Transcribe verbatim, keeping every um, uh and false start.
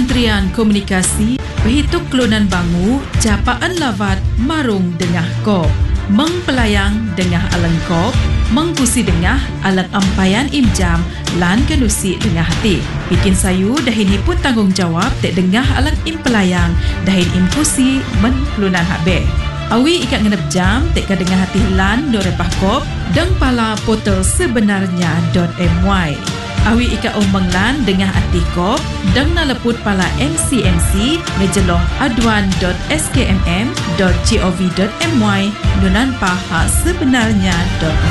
Kementerian Komunikasi berhitung kelunan bangu japaan lavat marung dengah kop, mengpelayang dengah alang kop, mengkusi dengah alang ampayan imjam lan kenusi dengah hati. Bikin sayu dahin pun tanggungjawab tek dengah alang impelayang dahin imkusi men kelunan habe. Awi ikat ngenep jam tek ka dengah hati lan do repah kop deng pala portal sebenarnya .my. Awi ika umbang lan dengah hati kop deng naleput pala M C M C mejeloh aduan dot s k m m dot gov dot my nunan paha sebenarnya